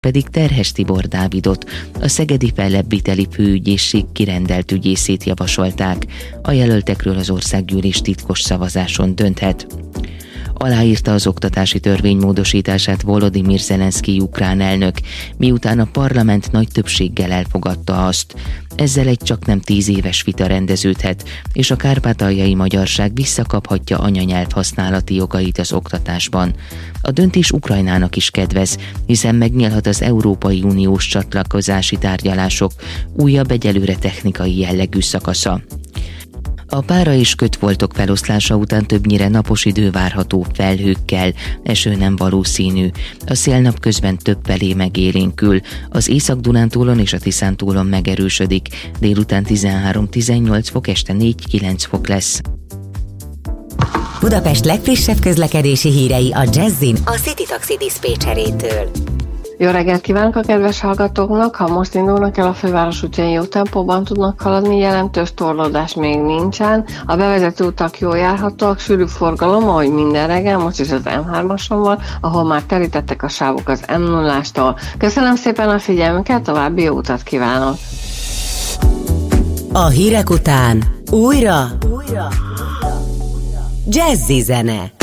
pedig Terhes Tibor Dávidot, a szegedi fellebbviteli főügyészség kirendelt ügyészét javasolták. A jelöltekről az országgyűlés titkos szavazáson dönthet. Aláírta az oktatási törvény módosítását Volodymyr Zelenszkij ukrán elnök, miután a parlament nagy többséggel elfogadta azt. Ezzel egy csaknem 10 éves vita rendeződhet, és a kárpátaljai magyarság visszakaphatja anyanyelv használati jogait az oktatásban. A döntés Ukrajnának is kedvez, hiszen megnyílhat az Európai Uniós csatlakozási tárgyalások újabb, egyelőre technikai jellegű szakasza. A pára és kötfoltok feloszlása után többnyire napos idő várható felhőkkel, eső nem valószínű. A szél napközben többfelé megélénkül, az Észak-Dunántúlon és a Tiszántúlon megerősödik, délután 13-18 fok, este 4-9 fok lesz. Budapest legfrissebb közlekedési hírei a Jazzin a City Taxi diszpécserétől. Jó reggelt kívánok a kedves hallgatóknak! Ha most indulnak el a főváros útjain, jó tempóban tudnak haladni, jelentős torlódás még nincsen. A bevezető utak jól járhatóak, sűrű forgalom, ahogy minden reggel, most is az M3-ason van, ahol már terítettek a sávok az M0-ástól. Köszönöm szépen a figyelmüket, további jó utat kívánok! A hírek után újra Jazzy zene.